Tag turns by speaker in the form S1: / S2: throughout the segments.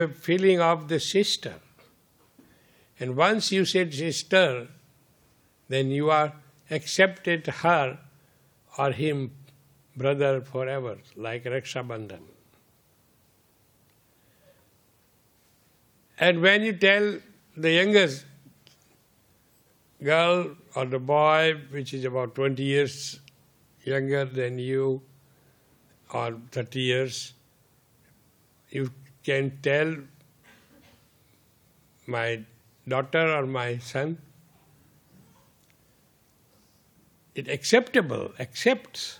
S1: feeling of the sister. And once you said sister, then you are accepted her or him, brother forever, like Raksha Bandhan. And when you tell the youngest girl or the boy, which is about 20 years younger than you, or 30 years, you can tell my daughter or my son, it accepts.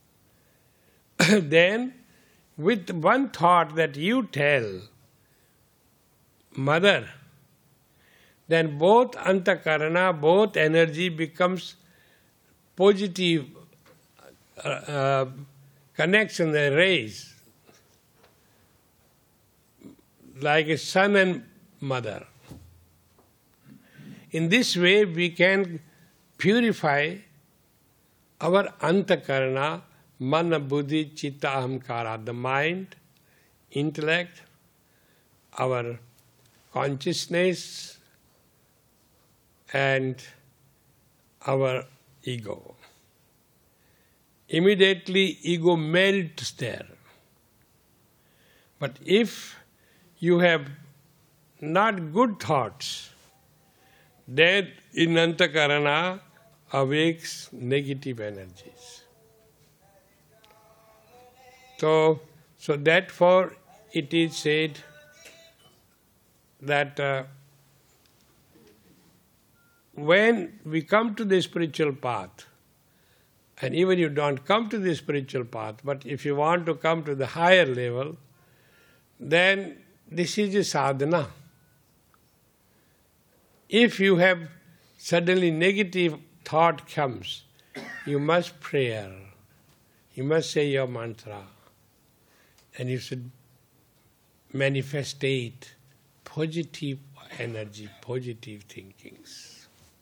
S1: Then with one thought that you tell mother, then both antakarana, both energy becomes positive connection, the rays, like a son and mother. In this way we can purify our antakarana, mana, buddhi, chitta, ahamkara, the mind, intellect, our consciousness and our ego. Immediately ego melts there. But if you have not good thoughts, then in antakarana awakes negative energies. So therefore it is said that when we come to the spiritual path, and even you don't come to the spiritual path, but if you want to come to the higher level, then this is a sadhana. If you have suddenly negative thought comes, you must pray, you must say your mantra, and you should manifestate positive energy, positive thinkings.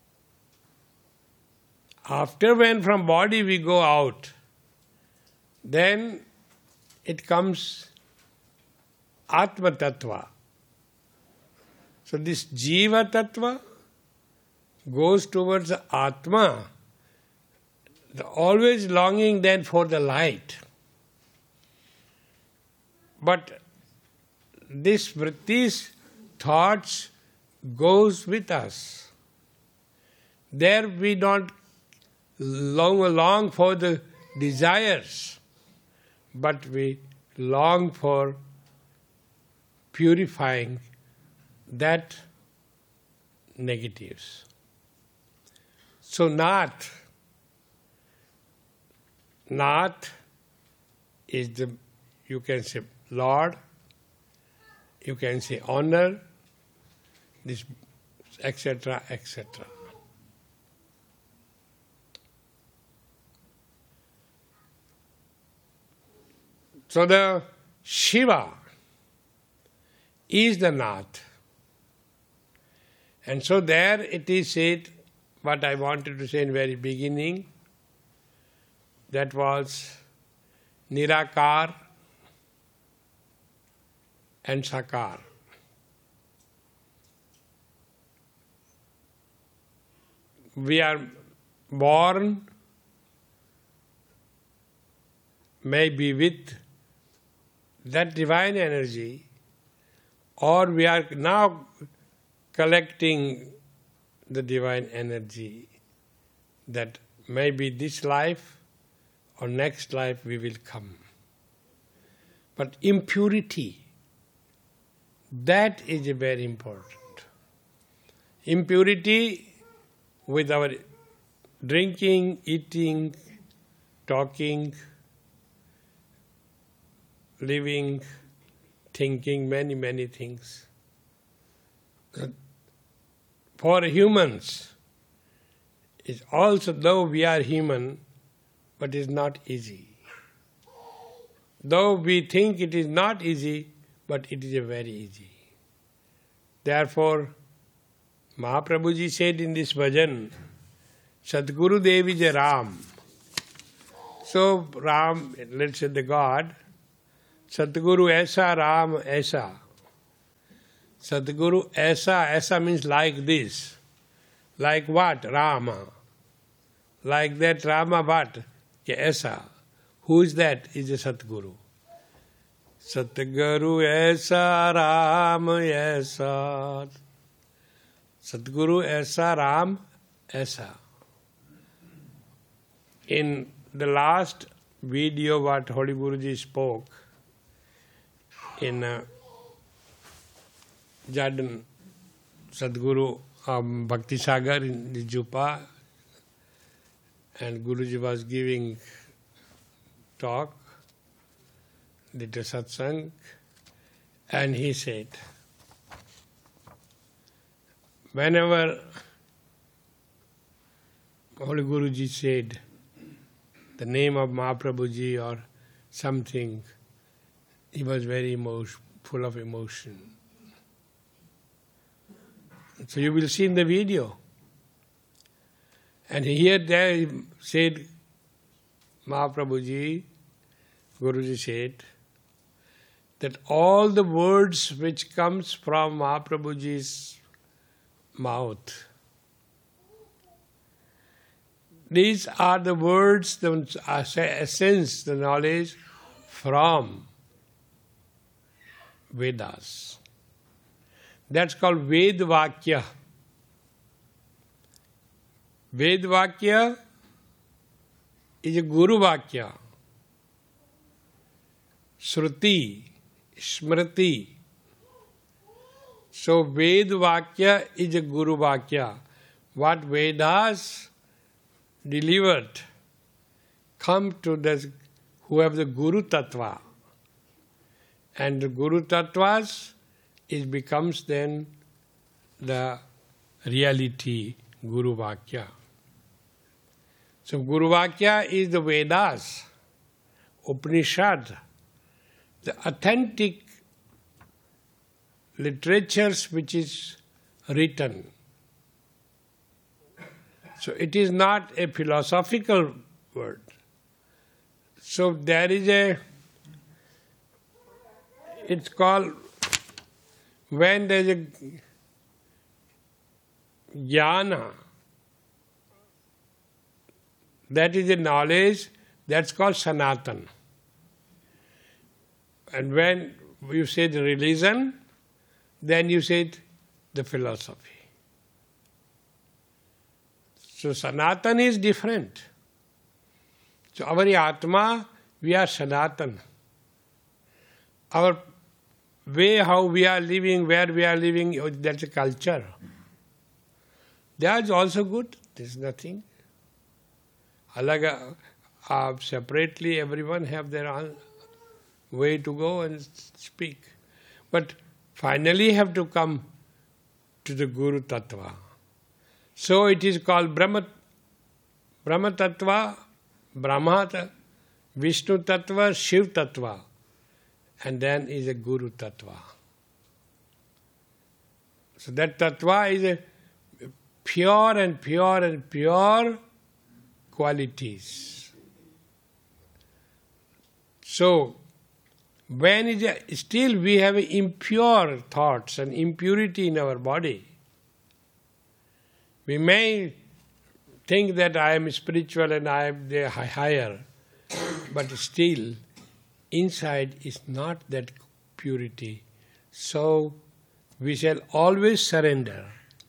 S1: After when from body we go out, then it comes Atma Tattva. So this Jiva Tattva goes towards the Atma, always longing then for the light. But this vrittis, thoughts, goes with us. There we don't long for the desires, but we long for purifying that negatives. So Nath is the, you can say Lord, you can say honor, this etc., etc. So the Shiva is the Nath. And so there it is said, what I wanted to say in the very beginning, that was Nirakar and Sakar. We are born maybe with that divine energy, or we are now collecting the divine energy that maybe this life or next life we will come. But impurity, that is very important. Impurity with our drinking, eating, talking, living, thinking, many, many things. For humans, it's also, though we are human, but it's not easy. Though we think it is not easy, but it is very easy. Therefore, Mahaprabhuji said in this bhajan, Sadguru Devi je Ram. So Ram, let's say the God, Sadguru aisa, Ram aisa. Sadguru aisa means like this. Like what? Rama. Like that Rama what? Aisa. Who is that? Is a Sadguru. Satguru aisa Ram aisa. Sadguru aisa Ram aisa. In the last video what Holy Guruji spoke in Jharkhand, Sadguru Bhakti Sagar in the Jupa, and Guruji was giving talk, did a satsang, and he said, whenever Holy Guruji said the name of Mahaprabhuji or something, he was very full of emotion. So you will see in the video. And here there he said, Mahaprabhuji, Guruji said, that all the words which comes from Mahaprabhuji's mouth, these are the words, the essence, the knowledge from Vedas. That's called Ved Vakya. Ved Vakya is a Guru Vakya. Shruti, Smriti. So Ved Vakya is a Guru Vakya. What Vedas delivered come to the who have the Guru Tattva. And the Guru Tattvas, it becomes then the reality, Guru Vakya. So Guru Vakya is the Vedas, Upanishad, the authentic literatures which is written. So it is not a philosophical word. So there is it's called, when there is a jnana, that is a knowledge, that's called Sanatan. And when you say the religion, then you say the philosophy. So Sanatan is different. So our Atma, we are Sanatan. Our way how we are living, where we are living, that's a culture. That is also good, there is nothing. Separately everyone have their own way to go and speak. But finally have to come to the Guru Tattva. So it is called Brahma Tattva, Brahma, Vishnu Tattva, Shiv Tattva. And then is a Guru Tattva. So that Tattva is a pure and pure qualities. So when still we have impure thoughts and impurity in our body, we may think that I am spiritual and I am the higher, but still inside is not that purity. So we shall always surrender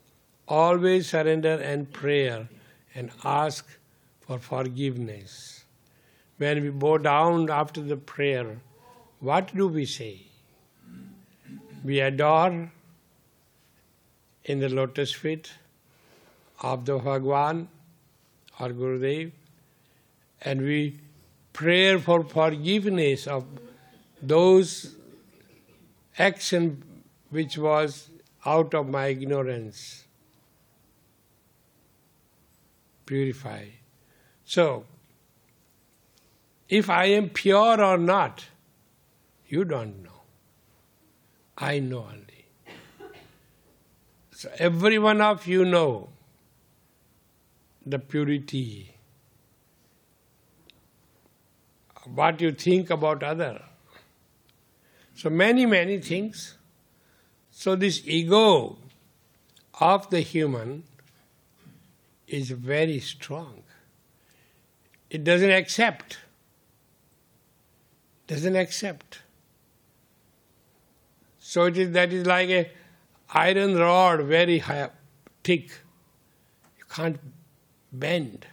S1: and prayer and ask for forgiveness. When we bow down after the prayer, what do we say? We adore in the lotus feet of the Bhagwan or Gurudev, and we pray for forgiveness of those action which was out of my ignorance. Purify. So, if I am pure or not, you don't know. I know only. So every one of you know the purity. What you think about other. So many things. So this ego of the human is very strong. It doesn't accept. So that is like a iron rod, very high, thick. You can't bend.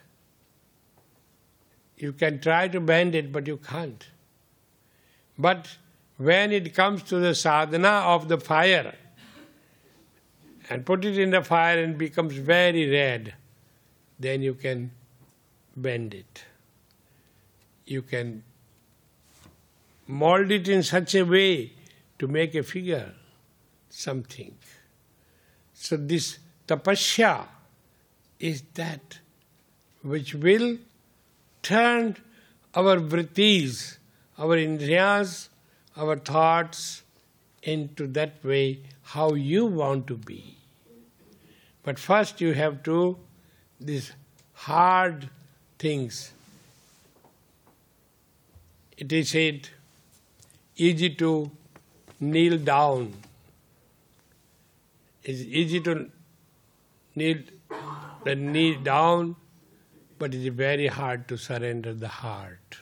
S1: You can try to bend it, but you can't. But when it comes to the sadhana of the fire, and put it in the fire and becomes very red, then you can bend it. You can mold it in such a way to make a figure, something. So this tapasya is that which will turn our vrittis, our indriyas, our thoughts into that way how you want to be. But first you have to, these hard things. It is said, easy to kneel down. It's easy to kneel the knee down, but it is very hard to surrender the heart.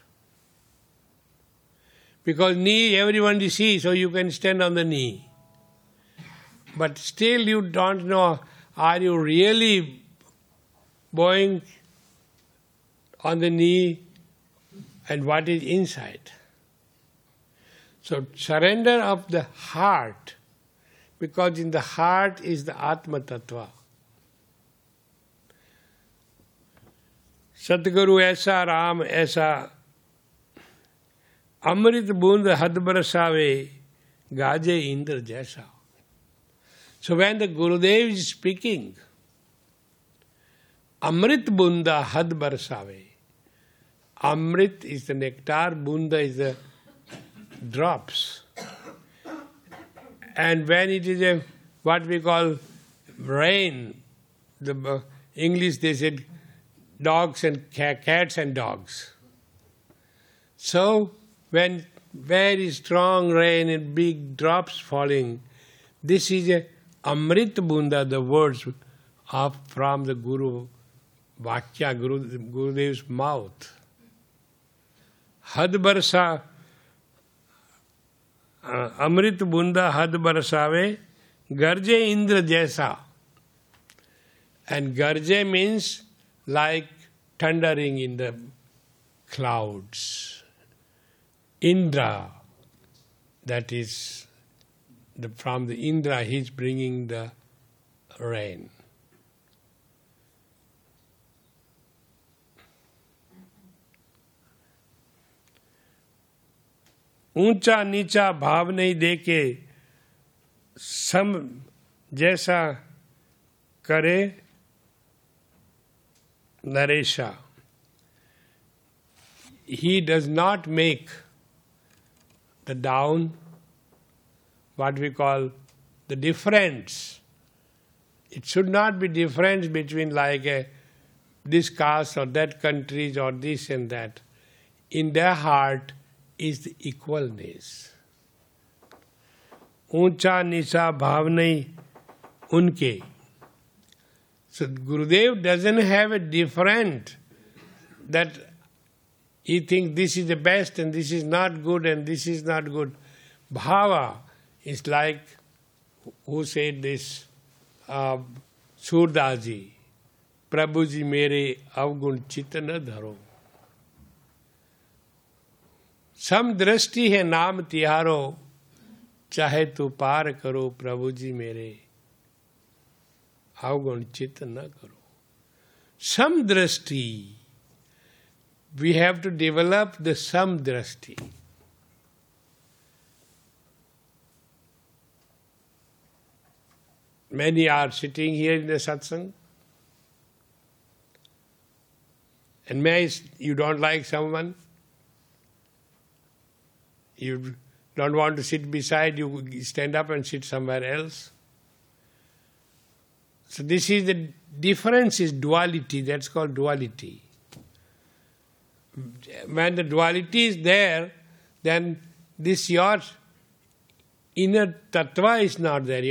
S1: Because knee everyone sees, so you can stand on the knee. But still you don't know, are you really bowing on the knee and what is inside? So surrender of the heart, because in the heart is the Atma Tattva. Satguru aisa Ram aisa Amrit bund had barasave gaje Indra jaisa. So when the Gurudev is speaking, Amrit bunda had barasave. Amrit is the nectar, bunda is the drops. And when it is what we call rain, the English they said dogs and cats and dogs. So when very strong rain and big drops falling, this is a Amrit Bunda, the words from the Guru Vakya, Gurudev's mouth. Had barsa, Amrit Bunda had barsave, Garje Indra jaisa. And Garje means like thundering in the clouds. Indra, that is from the Indra, he is bringing the rain. ऊंचा नीचा भाव नहीं देके सम जैसा करे Naresha. He does not make the down, what we call the difference. It should not be difference between like this caste or that countries or this and that. In their heart is the equalness. Uncha nisha bhavnai unke. So Gurudev doesn't have a different that he thinks this is the best and this is not good and this is not good. Bhava is like, who said this? Surdaji. Prabhuji mere avgun chit na dharo. Sam drashti hai naam tiharo, chahe tu par karo Prabhuji mere. Avgun chit na karo. Sam drashti. We have to develop the sam drashti. Many are sitting here in the satsang. And you don't like someone. You don't want to sit beside, you stand up and sit somewhere else. So this is the difference, is duality. That's called duality. When the duality is there, then this your inner tattva is not there.